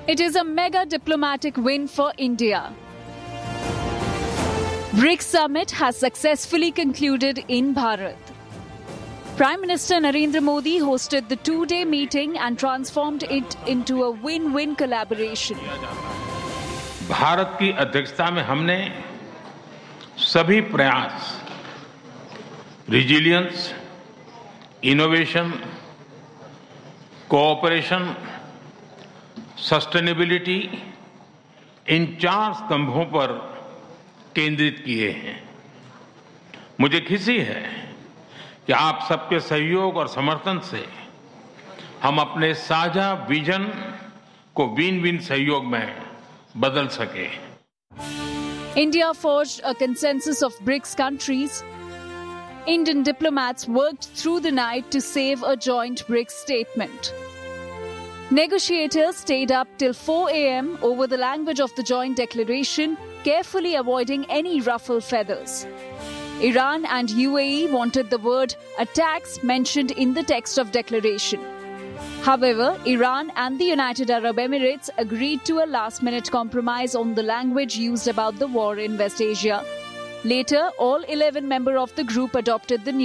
It is a mega diplomatic win for India. BRICS summit has successfully concluded in Bharat. Prime Minister Narendra Modi hosted the two-day meeting and transformed it into a win-win collaboration. Bharat की अध्यक्षता में हमने सभी प्रयास resilience, innovation, cooperation, sustainability इन 4 स्तंभों पर केंद्रित किए हैं। मुझे खुशी है कि आप सबके सहयोग और समर्थन से हम अपने साझा विजन को विन विन सहयोग में बदल सके। India forged a consensus of BRICS countries. Indian diplomats worked through the night to save a joint BRICS statement. Negotiators stayed up till 4 a.m. over the language of the joint declaration, carefully avoiding any ruffle feathers. Iran and UAE wanted the word attacks mentioned in the text of declaration. However, Iran and the United Arab Emirates agreed to a last-minute compromise on the language used about the war in West Asia. Later, all 11 members of the group adopted the new